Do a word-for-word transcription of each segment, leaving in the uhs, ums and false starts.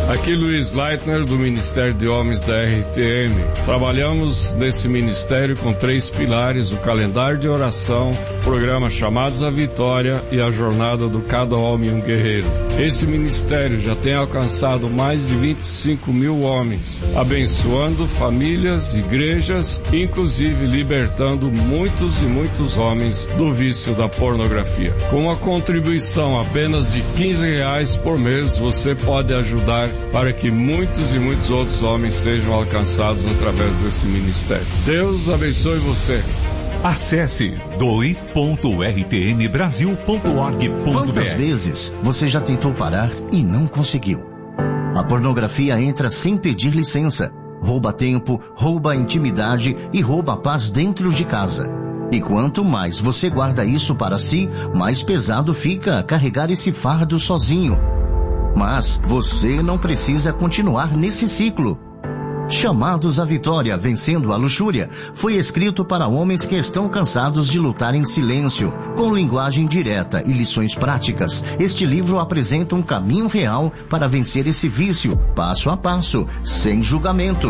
Aqui Luiz Leitner, do Ministério de Homens da R T M. Trabalhamos nesse ministério com três pilares: o calendário de oração, o programa Chamados à Vitória e a jornada do Cada Homem um Guerreiro. Esse ministério já tem alcançado mais de vinte e cinco mil homens, abençoando famílias, igrejas, inclusive libertando muitos e muitos homens do vício da pornografia. Com uma contribuição apenas de quinze reais por mês, você pode ajudar para que muitos e muitos outros homens sejam alcançados através desse ministério. Deus abençoe você. Acesse doe ponto r t m brasil ponto org ponto b r. Quantas vezes você já tentou parar e não conseguiu? A pornografia entra sem pedir licença, rouba tempo, rouba intimidade e rouba a paz dentro de casa. E quanto mais você guarda isso para si, mais pesado fica carregar esse fardo sozinho. Mas você não precisa continuar nesse ciclo. Chamados à Vitória, Vencendo a Luxúria, foi escrito para homens que estão cansados de lutar em silêncio, com linguagem direta e lições práticas. Este livro apresenta um caminho real para vencer esse vício, passo a passo, sem julgamento.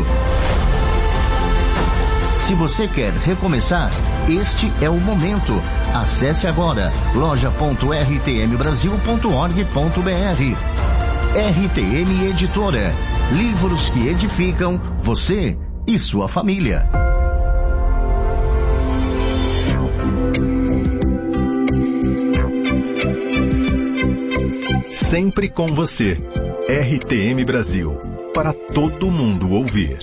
Se você quer recomeçar, este é o momento. Acesse agora loja ponto r t m brasil ponto org ponto b r. R T M Editora. Livros que edificam você e sua família. Sempre com você. R T M Brasil. Para todo mundo ouvir.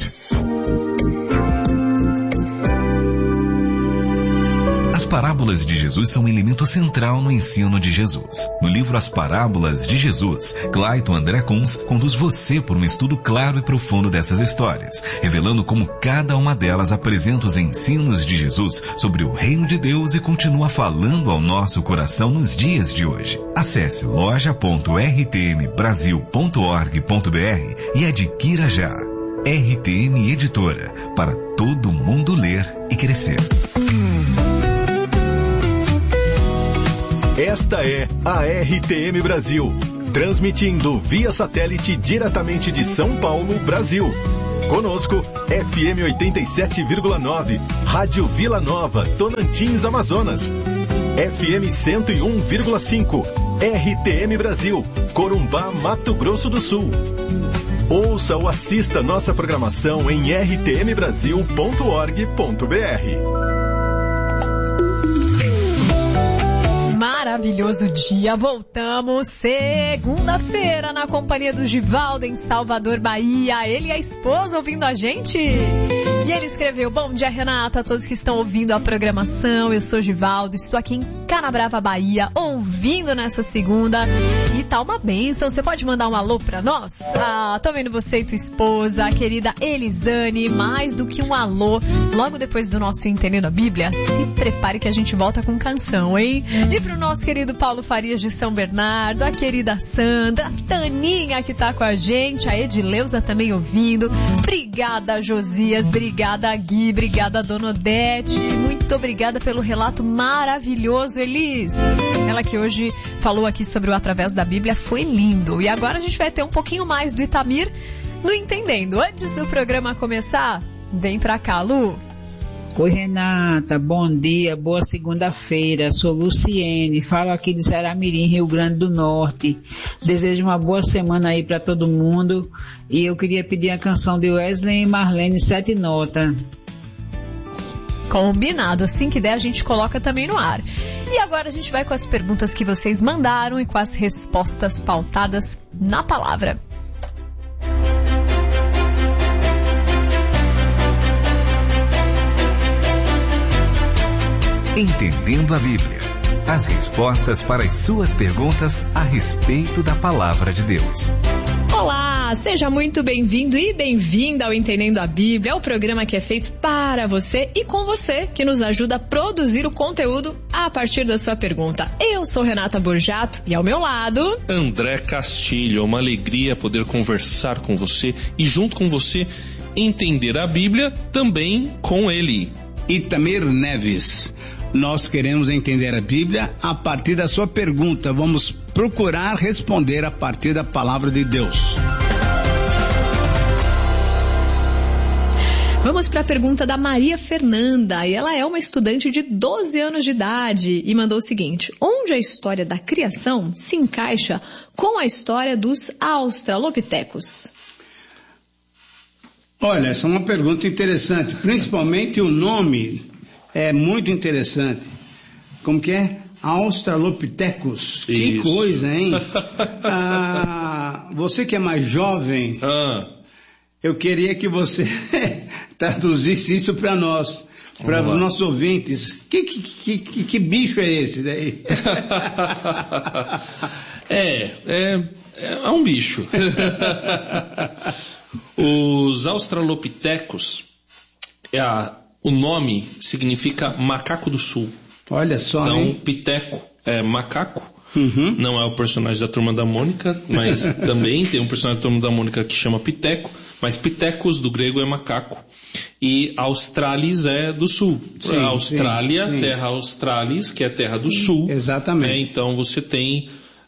As parábolas de Jesus são um elemento central no ensino de Jesus. No livro As Parábolas de Jesus, Clayton André Kunz conduz você por um estudo claro e profundo dessas histórias, revelando como cada uma delas apresenta os ensinos de Jesus sobre o reino de Deus e continua falando ao nosso coração nos dias de hoje. Acesse loja ponto r t m brasil ponto org ponto b r e adquira já. R T M Editora, para todo mundo ler e crescer. Esta é a R T M Brasil, transmitindo via satélite diretamente de São Paulo, Brasil. Conosco, F M oitenta e sete vírgula nove, Rádio Vila Nova, Tocantins, Amazonas. F M cento e um vírgula cinco, R T M Brasil, Corumbá, Mato Grosso do Sul. Ouça ou assista nossa programação em r t m brasil ponto org ponto b r. Maravilhoso dia, voltamos segunda-feira na companhia do Givaldo em Salvador, Bahia. Ele e a esposa ouvindo a gente. E ele escreveu: bom dia, Renata, a todos que estão ouvindo a programação. Eu sou Givaldo, estou aqui em Canabrava, Bahia, ouvindo nessa segunda. E tá uma bênção, você pode mandar um alô pra nós? Ah, tô vendo você e tua esposa, a querida Elisane. Mais do que um alô, logo depois do nosso Entendendo a Bíblia, se prepare que a gente volta com canção, hein? E pro nosso querido Paulo Farias de São Bernardo, a querida Sandra, a Taninha que tá com a gente, a Edileuza também ouvindo. Obrigada, Josias, obrigada, Gui, obrigada, Dona Odete, muito obrigada pelo relato maravilhoso, Elis. Ela que hoje falou aqui sobre o Através da Bíblia, foi lindo. E agora a gente vai ter um pouquinho mais do Itamir no Entendendo. Antes do programa começar, vem pra cá, Lu. Oi, Renata, bom dia, boa segunda-feira, sou Luciene, falo aqui de Saramirim, Rio Grande do Norte. Desejo uma boa semana aí para todo mundo e eu queria pedir a canção de Wesley e Marlene, Sete Notas. Combinado, assim que der a gente coloca também no ar. E agora a gente vai com as perguntas que vocês mandaram e com as respostas pautadas na palavra. Entendendo a Bíblia. As respostas para as suas perguntas a respeito da Palavra de Deus. Olá, seja muito bem-vindo e bem-vinda ao Entendendo a Bíblia, o programa que é feito para você e com você, que nos ajuda a produzir o conteúdo a partir da sua pergunta. Eu sou Renata Borjato e ao meu lado... André Castilho, é uma alegria poder conversar com você e junto com você entender a Bíblia também com ele. Itamir Neves. Nós queremos entender a Bíblia a partir da sua pergunta. Vamos procurar responder a partir da palavra de Deus. Vamos para a pergunta da Maria Fernanda, e ela é uma estudante de doze anos de idade e mandou o seguinte: onde a história da criação se encaixa com a história dos australopitecos? Olha, essa é uma pergunta interessante, principalmente o nome é muito interessante. Como que é? Australopithecus. Que coisa, hein? Ah, você que é mais jovem, ah. eu queria que você traduzisse isso para nós, para os nossos ouvintes. Que, que, que, que bicho é esse daí? é, é, é um bicho. Os australopithecus, é a, o nome significa macaco do sul. Olha só, então, hein? Piteco é macaco, uhum. não é o personagem da Turma da Mônica, mas também tem um personagem da Turma da Mônica que chama Piteco, mas Pitecos do grego é macaco. E Australis é do sul. Sim, a Austrália, sim, sim. Terra Australis, que é terra do sul. Exatamente. É, então você tem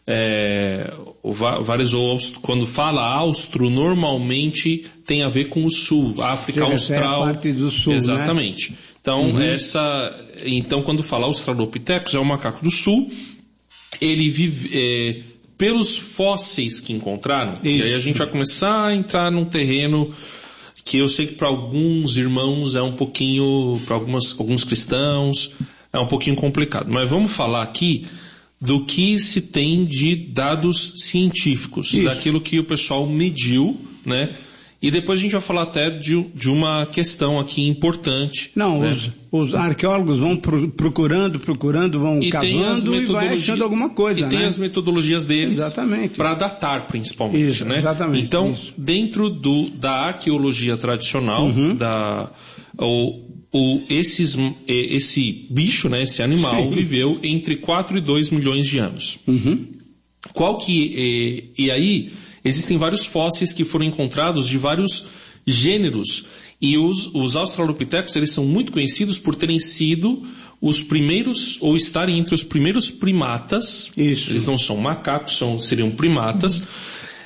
é, vários austro, quando fala austro, normalmente tem a ver com o sul, África sim, Austral. É a parte do sul, exatamente. Né? Então, uhum. essa, então, quando fala Australopithecus, é o macaco do sul. Ele vive, é, pelos fósseis que encontraram, isso. E aí a gente vai começar a entrar num terreno que eu sei que para alguns irmãos é um pouquinho, para alguns cristãos, é um pouquinho complicado. Mas vamos falar aqui do que se tem de dados científicos, isso. Daquilo que o pessoal mediu, né? E depois a gente vai falar até de, de uma questão aqui importante. Não, né? os, os arqueólogos vão pro, procurando, procurando, vão e cavando e vai achando alguma coisa, e né? tem as metodologias deles para datar, principalmente, isso, né? Exatamente. Então, isso. dentro do, da arqueologia tradicional, uhum. da, o, o, esses, esse bicho, né, esse animal, sim. viveu entre quatro e dois milhões de anos. Uhum. Qual que... E, e aí... Existem vários fósseis que foram encontrados de vários gêneros. E os, os australopithecus, eles são muito conhecidos por terem sido os primeiros, ou estarem entre os primeiros primatas. Isso. Eles não são macacos, são, seriam primatas, uhum.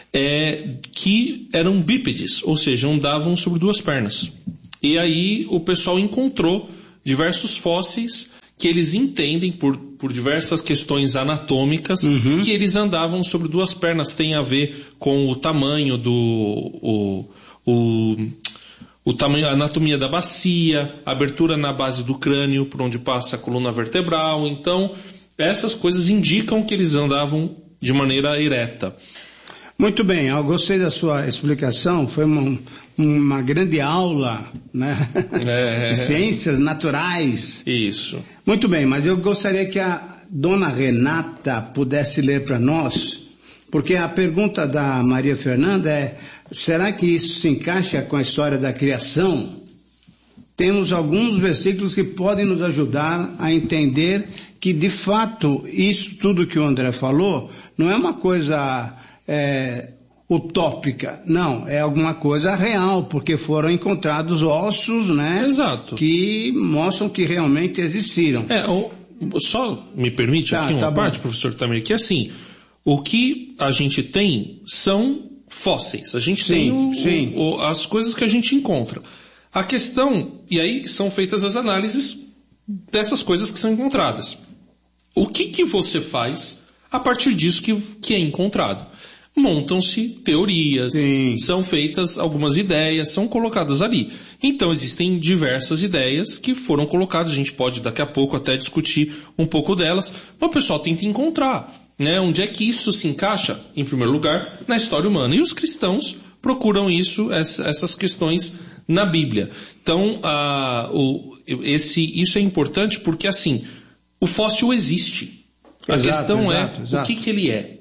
é, que eram bípedes, ou seja, andavam sobre duas pernas. E aí o pessoal encontrou diversos fósseis que eles entendem por, por diversas questões anatômicas, uhum. que eles andavam sobre duas pernas. Tem a ver com o tamanho do... O, o, o tamanho, a anatomia da bacia, a abertura na base do crânio, por onde passa a coluna vertebral. Então, essas coisas indicam que eles andavam de maneira ereta. Muito bem, eu gostei da sua explicação, foi uma, uma grande aula, né? É. Ciências naturais. Isso. Muito bem, mas eu gostaria que a dona Renata pudesse ler para nós, porque a pergunta da Maria Fernanda é, será que isso se encaixa com a história da criação? Temos alguns versículos que podem nos ajudar a entender que, de fato, isso tudo que o André falou, não é uma coisa... É, utópica, não, é alguma coisa real, porque foram encontrados ossos, né? Exato. Que mostram que realmente existiram. É, o, só me permite tá, aqui uma tá parte, bom. Professor Tamir, que assim, o que a gente tem são fósseis, a gente sim, tem o, sim. O, o, as coisas que a gente encontra. A questão, e aí são feitas as análises dessas coisas que são encontradas. O que que você faz a partir disso que, que é encontrado? Montam-se teorias, sim. São feitas algumas ideias, são colocadas ali. Então existem diversas ideias que foram colocadas, a gente pode daqui a pouco até discutir um pouco delas, mas o pessoal tenta encontrar, né, onde é que isso se encaixa, em primeiro lugar, na história humana. E os cristãos procuram isso, essas questões na Bíblia. Então, a, o, esse, isso é importante porque, assim, o fóssil existe. A exato, questão exato, é, exato. O que que ele é?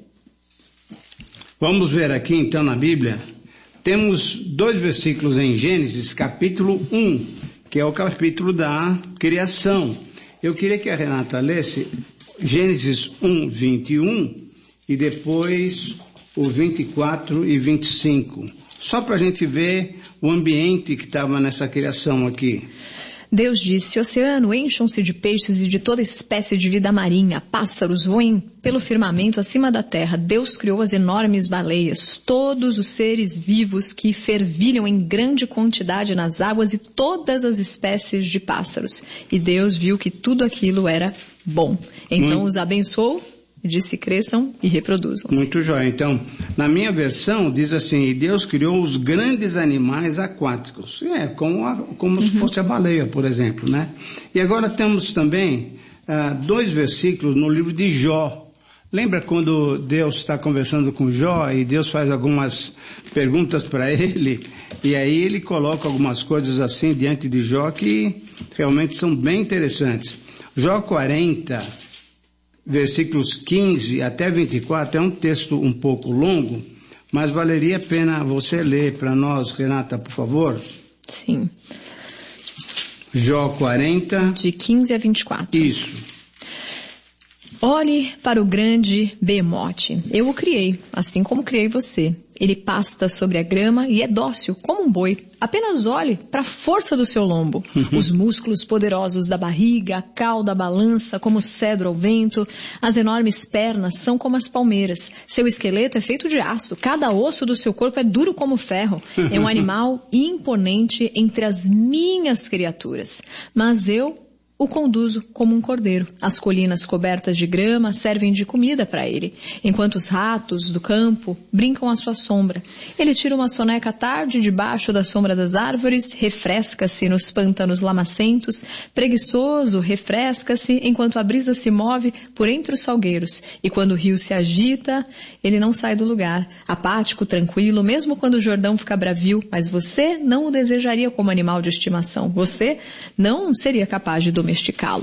Vamos ver aqui então na Bíblia, temos dois versículos em Gênesis capítulo um, que é o capítulo da criação. Eu queria que a Renata lesse Gênesis um, vinte e um e depois o vinte e quatro e vinte e cinco, só para a gente ver o ambiente que estava nessa criação aqui. Deus disse: oceano, encham-se de peixes e de toda espécie de vida marinha, pássaros voem pelo firmamento acima da terra. Deus criou as enormes baleias, todos os seres vivos que fervilham em grande quantidade nas águas e todas as espécies de pássaros. E Deus viu que tudo aquilo era bom. Então hum. os abençoou e disse: cresçam e reproduzam-se. Muito jóia. Então, na minha versão, diz assim: e Deus criou os grandes animais aquáticos. É, como, a, como uhum. se fosse a baleia, por exemplo, né? E agora temos também ah, dois versículos no livro de Jó. Lembra quando Deus está conversando com Jó e Deus faz algumas perguntas para ele? E aí ele coloca algumas coisas assim diante de Jó que realmente são bem interessantes. Jó quarenta... versículos quinze até vinte e quatro, é um texto um pouco longo, mas valeria a pena você ler para nós, Renata, por favor? Sim. Jó quarenta... de quinze a vinte e quatro. Isso. Olhe para o grande Behemote. Eu o criei, assim como criei você. Ele pasta sobre a grama e é dócil, como um boi. Apenas olhe para a força do seu lombo. Uhum. Os músculos poderosos da barriga, a cauda balança como o cedro ao vento. As enormes pernas são como as palmeiras. Seu esqueleto é feito de aço. Cada osso do seu corpo é duro como ferro. É um animal imponente entre as minhas criaturas. Mas eu o conduzo como um cordeiro. As colinas cobertas de grama servem de comida para ele, enquanto os ratos do campo brincam à sua sombra. Ele tira uma soneca à tarde debaixo da sombra das árvores, refresca-se nos pântanos lamacentos, preguiçoso, refresca-se enquanto a brisa se move por entre os salgueiros. E quando o rio se agita, ele não sai do lugar, apático, tranquilo, mesmo quando o Jordão fica bravio, mas você não o desejaria como animal de estimação. Você não seria capaz de domesticá-lo.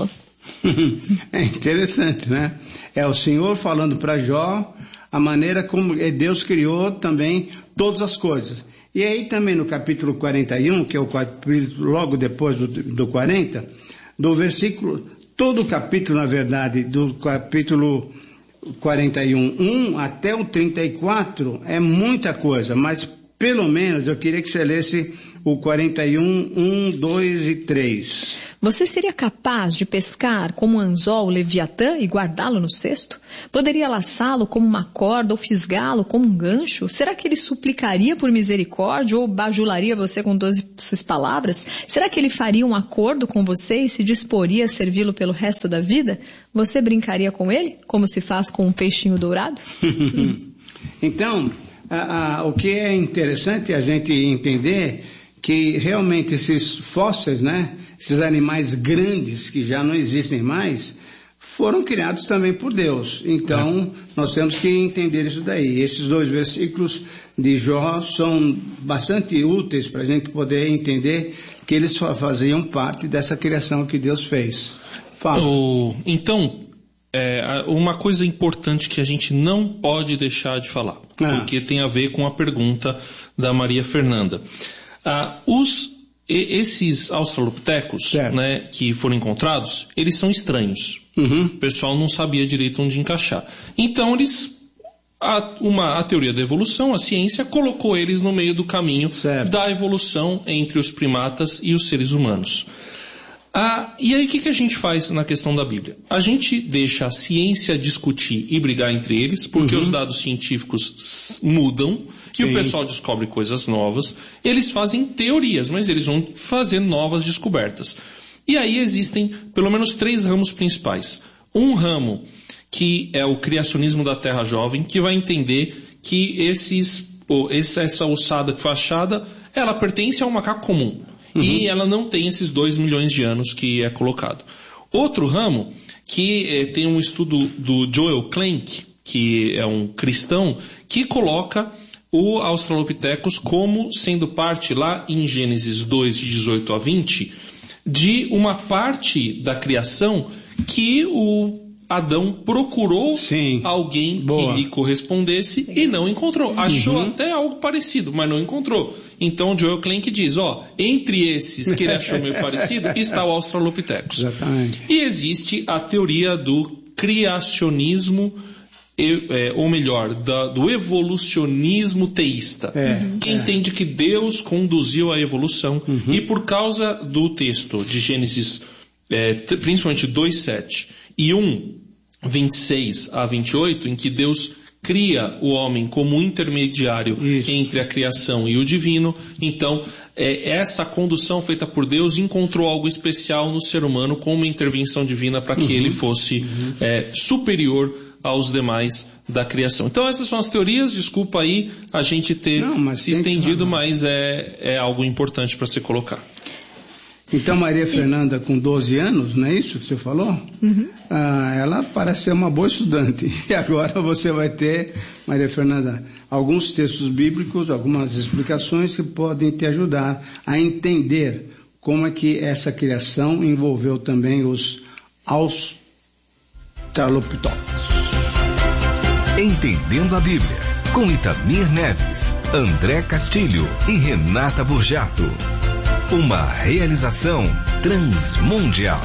É interessante, né? É o Senhor falando para Jó a maneira como Deus criou também todas as coisas. E aí também no capítulo quarenta e um, que é o capítulo logo depois do, do quarenta, do versículo, todo o capítulo, na verdade, do capítulo quarenta e um, um até o trinta e quatro, é muita coisa, mas pelo menos eu queria que você lesse o quarenta e um, um, dois e três. Você seria capaz de pescar como um anzol o Leviatã e guardá-lo no cesto? Poderia laçá-lo como uma corda ou fisgá-lo como um gancho? Será que ele suplicaria por misericórdia ou bajularia você com doze suas palavras? Será que ele faria um acordo com você e se disporia a servi-lo pelo resto da vida? Você brincaria com ele, como se faz com um peixinho dourado? Então, a, a, o que é interessante a gente entender que realmente esses fósseis, né, esses animais grandes que já não existem mais, foram criados também por Deus. Então, é. nós temos que entender isso daí. Esses dois versículos de Jó são bastante úteis para a gente poder entender que eles faziam parte dessa criação que Deus fez. Fala. O, então, é, uma coisa importante que a gente não pode deixar de falar, ah. porque tem a ver com a pergunta da Maria Fernanda. Ah, os, esses australopitecos, né, que foram encontrados, eles são estranhos. Uhum. O pessoal não sabia direito onde encaixar. Então eles, a, uma, a teoria da evolução, a ciência, colocou eles no meio do caminho certo. da evolução entre os primatas e os seres humanos. Ah, e aí o que, que a gente faz na questão da Bíblia? A gente deixa a ciência discutir e brigar entre eles, porque uhum. os dados científicos mudam, Sim. e o pessoal descobre coisas novas. Eles fazem teorias, mas eles vão fazer novas descobertas. E aí existem pelo menos três ramos principais. Um ramo que é o criacionismo da Terra Jovem, que vai entender que esses, essa ossada fachada, ela pertence ao macaco comum. Uhum. E ela não tem esses dois milhões de anos que é colocado. Outro ramo, que eh, tem um estudo do Joel Klenk, que é um cristão, que coloca o Australopithecus como sendo parte, lá em Gênesis dois, de dezoito a vinte, de uma parte da criação que o Adão procurou Sim. alguém Boa. que lhe correspondesse e não encontrou. Achou uhum. até algo parecido, mas não encontrou. Então o Joel Klenk diz, ó, entre esses que ele achou meio parecido, está o Australopithecus. Exatamente. E existe a teoria do criacionismo é, ou melhor, da, do evolucionismo teísta, é, que é. entende que Deus conduziu a evolução, uhum. e por causa do texto de Gênesis, é, principalmente dois, sete e um, vinte e seis a vinte e oito, em que Deus cria o homem como intermediário Isso. entre a criação e o divino, então é, essa condução feita por Deus encontrou algo especial no ser humano com uma intervenção divina para que uhum. ele fosse uhum. é, superior aos demais da criação. Então essas são as teorias, desculpa aí a gente ter Não, se estendido, que... mas é, é algo importante para se colocar. Então Maria Fernanda, com doze anos, não é isso que você falou? Uhum. Ah, ela parece ser uma boa estudante. E agora você vai ter, Maria Fernanda, alguns textos bíblicos, algumas explicações que podem te ajudar a entender como é que essa criação envolveu também os australopitecos. Entendendo a Bíblia, com Itamir Neves, André Castilho e Renata Burjato. Uma realização transmundial.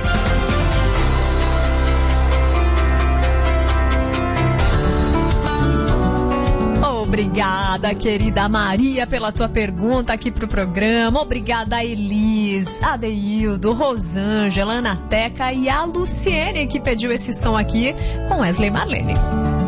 Obrigada, querida Maria, pela tua pergunta aqui pro programa. Obrigada, Elis, Adeildo, Rosângela, Ana Teca e a Luciene, que pediu esse som aqui com Wesley Marlene.